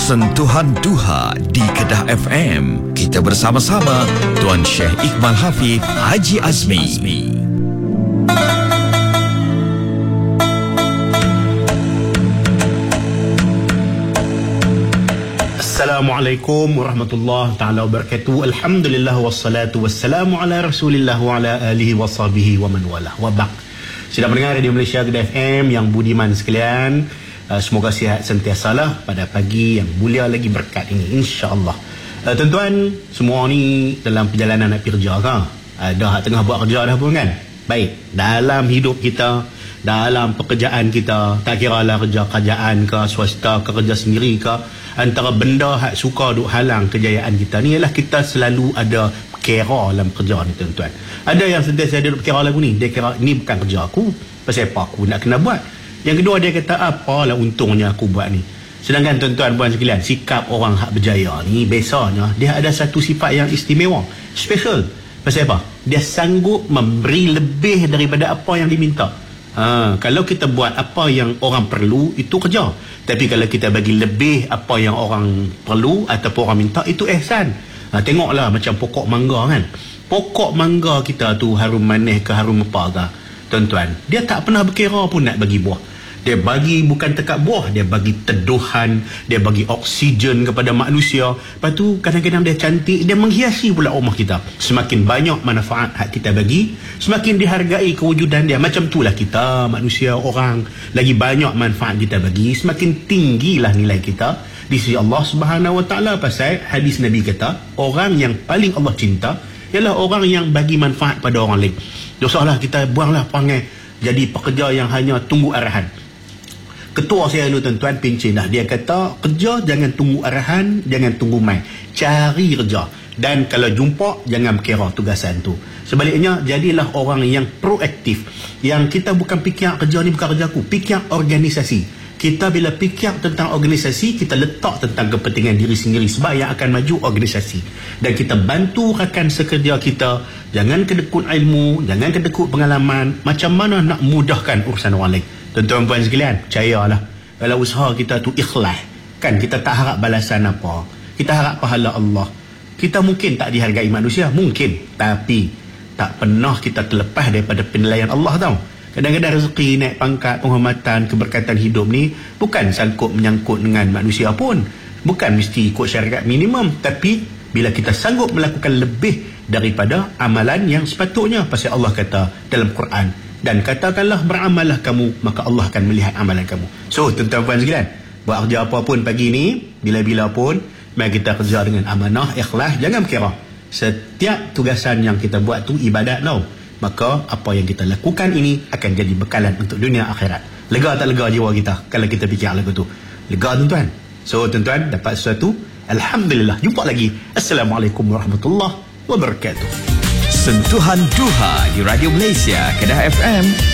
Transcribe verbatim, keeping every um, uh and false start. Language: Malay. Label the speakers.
Speaker 1: Sentuhan Duha di Kedah F M. Kita bersama-sama Tuan Syekh Iqbal Hafiz Haji Azmi.
Speaker 2: Assalamualaikum warahmatullahi taala wabarakatuh. Alhamdulillah wassalatu wassalamu ala Rasulillah wa ala alihi washabihi wa man walah. Wa ba'd. Sudah mendengar Radio Malaysia Kedah F M yang budiman sekalian. Uh, semoga sihat sentiasa lah pada pagi yang mulia lagi berkat ini, insya-Allah. Uh, tuan-tuan, semua ni dalam perjalanan nak pergi kerja kan? Uh, dah tengah buat kerja dah pun kan? Baik, dalam hidup kita, dalam pekerjaan kita, tak kira lah kerja kerajaan ke, swasta ke, kerja sendiri ke, antara benda hak suka duk halang kejayaan kita ni ialah kita selalu ada kira dalam kerja ni, tuan-tuan. Ada yang sentiasa dia duk kira lagu ni, dia kira ni bukan kerja aku, pasal apa aku nak kena buat. Yang kedua, dia kata apalah untungnya aku buat ni. Sedangkan tuan-tuan puan sekalian, sikap orang hak berjaya ni biasanya dia ada satu sifat yang istimewa, special. Pasal apa? Dia sanggup memberi lebih daripada apa yang diminta. Ha, kalau kita buat apa yang orang perlu, itu kerja. Tapi kalau kita bagi lebih apa yang orang perlu ataupun orang minta, itu ihsan. Ha, tengoklah macam pokok mangga kan. Pokok mangga kita tu harum manis ke harum apa ke, tuan-tuan, dia tak pernah berkira pun nak bagi buah. Dia bagi bukan tekat buah, dia bagi teduhan, dia bagi oksigen kepada manusia. Lepas tu kadang-kadang dia cantik, dia menghiasi pula rumah kita. Semakin banyak manfaat hak kita bagi, semakin dihargai kewujudan dia. Macam itulah kita manusia, orang, lagi banyak manfaat kita bagi, semakin tinggilah nilai kita di sisi Allah Subhanahu Wa Taala. Pasal hadis Nabi kata, orang yang paling Allah cinta ialah orang yang bagi manfaat pada orang lain. Dosahlah kita buanglah perangai jadi pekerja yang hanya tunggu arahan. Ketua saya dulu, tuan-tuan, pincin dah. Dia kata, kerja jangan tunggu arahan, jangan tunggu main. Cari kerja. Dan kalau jumpa, jangan berkira tugasan tu. Sebaliknya, jadilah orang yang proaktif. Yang kita bukan fikir kerja ni bukan kerja aku. Fikir organisasi. Kita bila fikir tentang organisasi, kita letak tentang kepentingan diri sendiri. Sebab yang akan maju organisasi. Dan kita bantu rakan sekerja kita. Jangan kedekut ilmu, jangan kedekut pengalaman. Macam mana nak mudahkan urusan orang lain. Tuan-tuan puan sekalian, percayalah, kalau usaha kita tu ikhlas, kan kita tak harap balasan apa, kita harap pahala Allah. Kita mungkin tak dihargai manusia, mungkin, tapi tak pernah kita terlepas daripada penilaian Allah tau. Kadang-kadang rezeki, naik pangkat, penghormatan, keberkatan hidup ni bukan sangkut menyangkut dengan manusia pun, bukan mesti ikut syariat minimum, tapi bila kita sanggup melakukan lebih daripada amalan yang sepatutnya. Pasal Allah kata dalam Quran, dan katakanlah beramallah kamu, maka Allah akan melihat amalan kamu. So, tuan-tuan puan sekalian, buat kerja apa pun pagi ni, bila-bila pun, mari kita kerja dengan amanah, ikhlas, jangan kira. Setiap tugasan yang kita buat tu ibadat tau. Maka apa yang kita lakukan ini akan jadi bekalan untuk dunia akhirat. Lega tak lega jiwa kita kalau kita fikir lagu tu? Lega, tuan-tuan. So, tuan-tuan dapat sesuatu, alhamdulillah. Jumpa lagi. Assalamualaikum warahmatullahi wabarakatuh.
Speaker 1: Sentuhan Duha di Radio Malaysia Kedah F M.